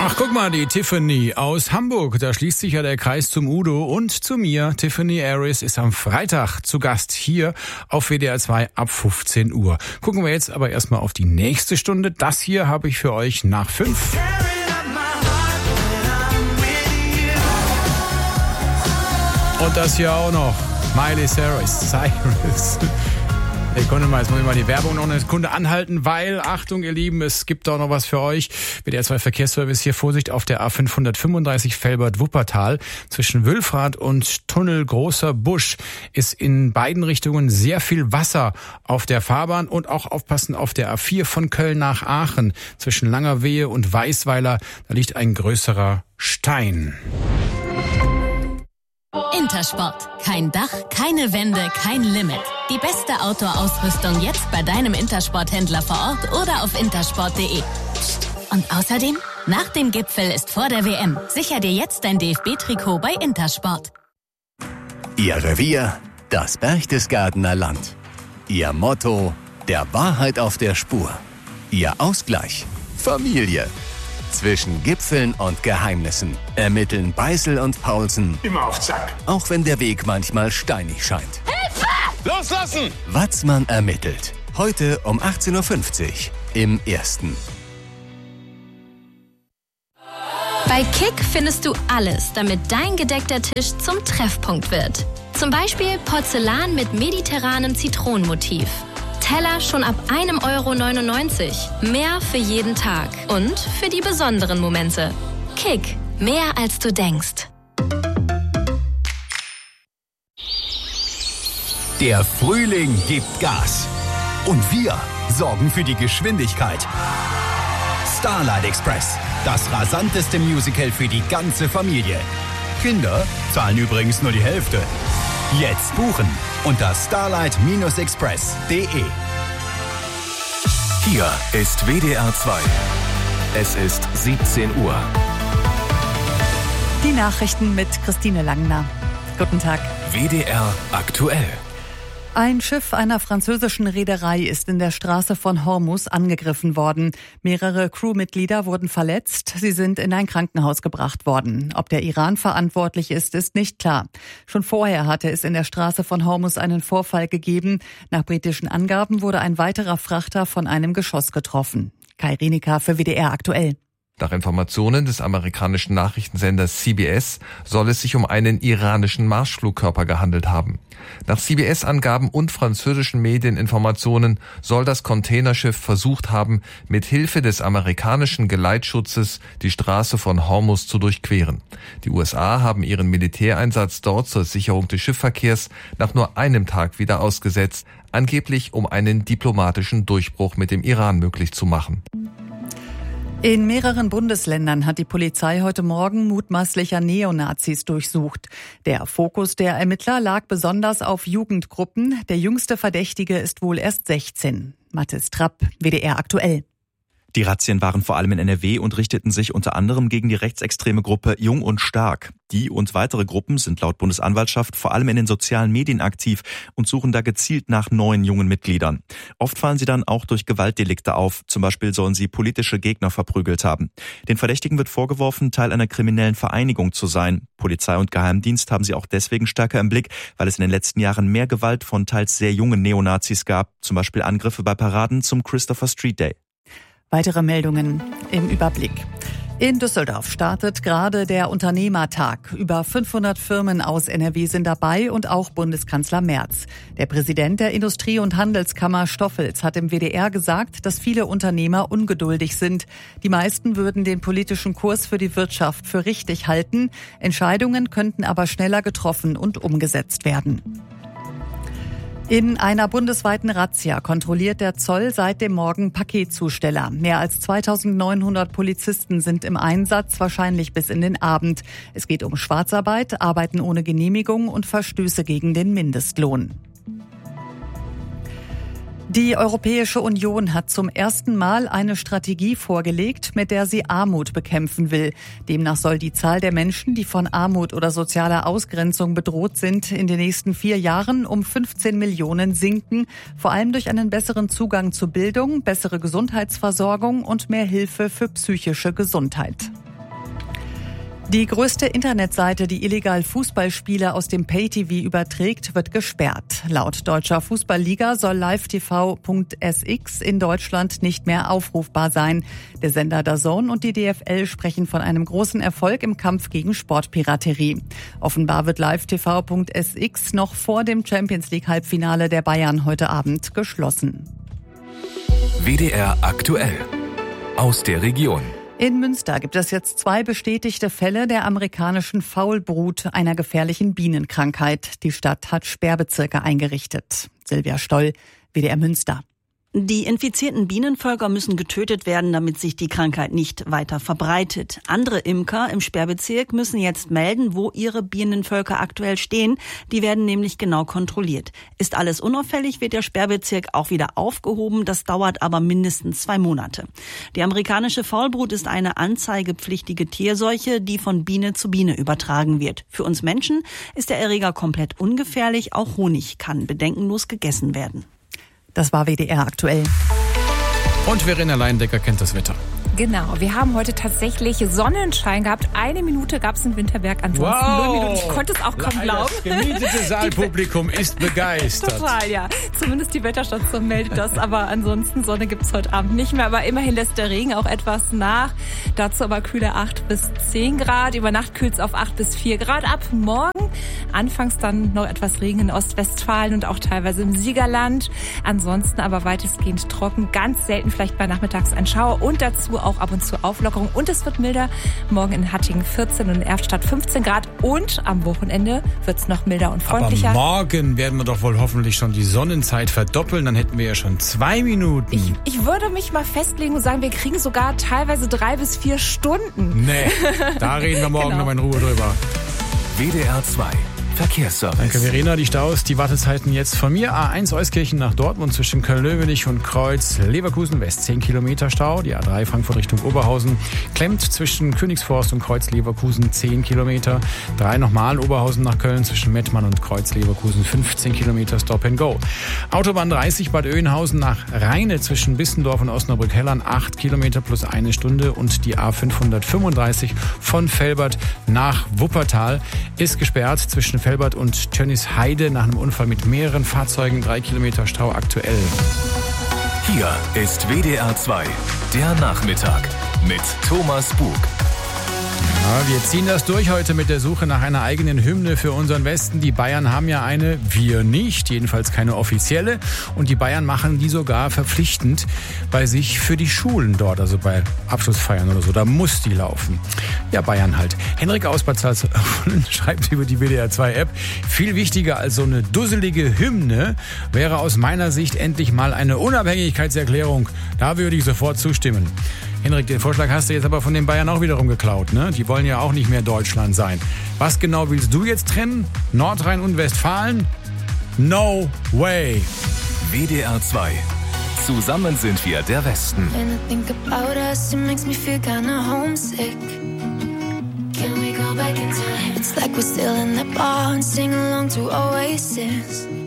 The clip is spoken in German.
Ach, guck mal, die Tiffany aus Hamburg. Da schließt sich ja der Kreis zum Udo und zu mir. Tiffany Aris ist am Freitag zu Gast hier auf WDR 2 ab 15 Uhr. Gucken wir jetzt aber erstmal auf die nächste Stunde. Das hier habe ich für euch nach 5. Und das hier auch noch. Miley Cyrus. Ich konnte mal, jetzt muss ich mal die Werbung noch eine Sekunde anhalten, weil, Achtung ihr Lieben, es gibt auch noch was für euch. WDR 2 Verkehrsservice hier, Vorsicht auf der A535 Velbert-Wuppertal. Zwischen Wülfrath und Tunnel Großer Busch ist in beiden Richtungen sehr viel Wasser auf der Fahrbahn und auch aufpassen auf der A4 von Köln nach Aachen. Zwischen Langerwehe und Weißweiler, da liegt ein größerer Stein. Intersport. Kein Dach, keine Wände, kein Limit. Die beste Outdoor-Ausrüstung jetzt bei deinem Intersport-Händler vor Ort oder auf intersport.de. Und außerdem, nach dem Gipfel ist vor der WM. Sicher dir jetzt dein DFB-Trikot bei Intersport. Ihr Revier, das Berchtesgadener Land. Ihr Motto, der Wahrheit auf der Spur. Ihr Ausgleich, Familie. Zwischen Gipfeln und Geheimnissen ermitteln Beißel und Paulsen immer auf Zack. Auch wenn der Weg manchmal steinig scheint. Hilfe! Loslassen! Watzmann ermittelt. Heute um 18.50 Uhr im Ersten. Bei Kick findest du alles, damit dein gedeckter Tisch zum Treffpunkt wird. Zum Beispiel Porzellan mit mediterranem Zitronenmotiv. Teller schon ab 1,99 €. Mehr für jeden Tag und für die besonderen Momente. Kick, mehr als du denkst. Der Frühling gibt Gas. Und wir sorgen für die Geschwindigkeit. Starlight Express, das rasanteste Musical für die ganze Familie. Kinder zahlen übrigens nur die Hälfte. Jetzt buchen unter starlight-express.de. Hier ist WDR 2. Es ist 17 Uhr. Die Nachrichten mit Christine Langner. Guten Tag. WDR aktuell. Ein Schiff einer französischen Reederei ist in der Straße von Hormuz angegriffen worden. Mehrere Crewmitglieder wurden verletzt. Sie sind in ein Krankenhaus gebracht worden. Ob der Iran verantwortlich ist, ist nicht klar. Schon vorher hatte es in der Straße von Hormuz einen Vorfall gegeben. Nach britischen Angaben wurde ein weiterer Frachter von einem Geschoss getroffen. Kai Rienecker für WDR aktuell. Nach Informationen des amerikanischen Nachrichtensenders CBS soll es sich um einen iranischen Marschflugkörper gehandelt haben. Nach CBS-Angaben und französischen Medieninformationen soll das Containerschiff versucht haben, mit Hilfe des amerikanischen Geleitschutzes die Straße von Hormuz zu durchqueren. Die USA haben ihren Militäreinsatz dort zur Sicherung des Schiffsverkehrs nach nur einem Tag wieder ausgesetzt, angeblich um einen diplomatischen Durchbruch mit dem Iran möglich zu machen. In mehreren Bundesländern hat die Polizei heute Morgen mutmaßlicher Neonazis durchsucht. Der Fokus der Ermittler lag besonders auf Jugendgruppen. Der jüngste Verdächtige ist wohl erst 16. Mathis Trapp, WDR aktuell. Die Razzien waren vor allem in NRW und richteten sich unter anderem gegen die rechtsextreme Gruppe Jung und Stark. Die und weitere Gruppen sind laut Bundesanwaltschaft vor allem in den sozialen Medien aktiv und suchen da gezielt nach neuen jungen Mitgliedern. Oft fallen sie dann auch durch Gewaltdelikte auf. Zum Beispiel sollen sie politische Gegner verprügelt haben. Den Verdächtigen wird vorgeworfen, Teil einer kriminellen Vereinigung zu sein. Polizei und Geheimdienst haben sie auch deswegen stärker im Blick, weil es in den letzten Jahren mehr Gewalt von teils sehr jungen Neonazis gab. Zum Beispiel Angriffe bei Paraden zum Christopher Street Day. Weitere Meldungen im Überblick. In Düsseldorf startet gerade der Unternehmertag. Über 500 Firmen aus NRW sind dabei und auch Bundeskanzler Merz. Der Präsident der Industrie- und Handelskammer Stoffels hat im WDR gesagt, dass viele Unternehmer ungeduldig sind. Die meisten würden den politischen Kurs für die Wirtschaft für richtig halten. Entscheidungen könnten aber schneller getroffen und umgesetzt werden. In einer bundesweiten Razzia kontrolliert der Zoll seit dem Morgen Paketzusteller. Mehr als 2900 Polizisten sind im Einsatz, wahrscheinlich bis in den Abend. Es geht um Schwarzarbeit, Arbeiten ohne Genehmigung und Verstöße gegen den Mindestlohn. Die Europäische Union hat zum ersten Mal eine Strategie vorgelegt, mit der sie Armut bekämpfen will. Demnach soll die Zahl der Menschen, die von Armut oder sozialer Ausgrenzung bedroht sind, in den nächsten 4 Jahren um 15 Millionen sinken, vor allem durch einen besseren Zugang zu Bildung, bessere Gesundheitsversorgung und mehr Hilfe für psychische Gesundheit. Die größte Internetseite, die illegal Fußballspiele aus dem Pay-TV überträgt, wird gesperrt. Laut Deutscher Fußballliga soll live-tv.sx in Deutschland nicht mehr aufrufbar sein. Der Sender DAZN und die DFL sprechen von einem großen Erfolg im Kampf gegen Sportpiraterie. Offenbar wird live-tv.sx noch vor dem Champions-League-Halbfinale der Bayern heute Abend geschlossen. WDR aktuell. Aus der Region. In Münster gibt es jetzt 2 bestätigte Fälle der amerikanischen Faulbrut, einer gefährlichen Bienenkrankheit. Die Stadt hat Sperrbezirke eingerichtet. Silvia Stoll, WDR Münster. Die infizierten Bienenvölker müssen getötet werden, damit sich die Krankheit nicht weiter verbreitet. Andere Imker im Sperrbezirk müssen jetzt melden, wo ihre Bienenvölker aktuell stehen. Die werden nämlich genau kontrolliert. Ist alles unauffällig, wird der Sperrbezirk auch wieder aufgehoben. Das dauert aber mindestens 2 Monate. Die amerikanische Faulbrut ist eine anzeigepflichtige Tierseuche, die von Biene zu Biene übertragen wird. Für uns Menschen ist der Erreger komplett ungefährlich. Auch Honig kann bedenkenlos gegessen werden. Das war WDR aktuell. Und Verena Leindecker kennt das Wetter. Genau, wir haben heute tatsächlich Sonnenschein gehabt. 1 Minute gab es in Winterberg, ansonsten 0 Minuten. Ich konnte es auch kaum glauben. Das gemietete Saalpublikum ist begeistert. Total, ja. Zumindest die Wetterstation meldet das, aber ansonsten Sonne gibt es heute Abend nicht mehr. Aber immerhin lässt der Regen auch etwas nach. Dazu aber kühle 8 bis 10 Grad. Über Nacht kühlt es auf 8 bis 4 Grad ab. Morgen anfangs dann noch etwas Regen in Ostwestfalen und auch teilweise im Siegerland. Ansonsten aber weitestgehend trocken. Ganz selten vielleicht bei nachmittags ein Schauer und dazu auch ab und zu Auflockerung. Und es wird milder. Morgen in Hattingen 14 und in Erftstadt 15 Grad. Und am Wochenende wird es noch milder und freundlicher. Aber morgen werden wir doch wohl hoffentlich schon die Sonnenzeit verdoppeln. Dann hätten wir ja schon 2 Minuten. Ich würde mich mal festlegen und sagen, wir kriegen sogar teilweise 3 bis 4 Stunden. Nee, da reden wir morgen noch in Ruhe drüber. WDR 2. Verkehrsservice. Danke, Verena. Die Staus, die Wartezeiten jetzt von mir. A1 Euskirchen nach Dortmund zwischen Köln-Löwenich und Kreuz Leverkusen West 10 Kilometer Stau. Die A3 Frankfurt Richtung Oberhausen klemmt zwischen Königsforst und Kreuz Leverkusen 10 Kilometer. 3 nochmal Oberhausen nach Köln zwischen Mettmann und Kreuz Leverkusen 15 Kilometer Stop and Go. Autobahn 30 Bad Oeynhausen nach Rheine zwischen Bissendorf und Osnabrück-Hellern 8 Kilometer plus 1 Stunde. Und die A535 von Velbert nach Wuppertal ist gesperrt zwischen Velbert und Tönnisheide nach einem Unfall mit mehreren Fahrzeugen. 3 Kilometer Stau aktuell. Hier ist WDR 2, der Nachmittag mit Thomas Bug. Ja, wir ziehen das durch heute mit der Suche nach einer eigenen Hymne für unseren Westen. Die Bayern haben ja eine, wir nicht, jedenfalls keine offizielle. Und die Bayern machen die sogar verpflichtend bei sich für die Schulen dort, also bei Abschlussfeiern oder so. Da muss die laufen. Ja, Bayern halt. Henrik aus Bad Salzuflen schreibt über die WDR 2 App, viel wichtiger als so eine dusselige Hymne wäre aus meiner Sicht endlich mal eine Unabhängigkeitserklärung. Da würde ich sofort zustimmen. Henrik, den Vorschlag hast du jetzt aber von den Bayern auch wiederum geklaut, ne? Die wollen ja auch nicht mehr Deutschland sein. Was genau willst du jetzt trennen? Nordrhein und Westfalen? No way. WDR 2. Zusammen sind wir der Westen. When I think about us, it makes me feel kinda homesick. Can we go back in time? It's like we're still in that bar and sing along to Oasis.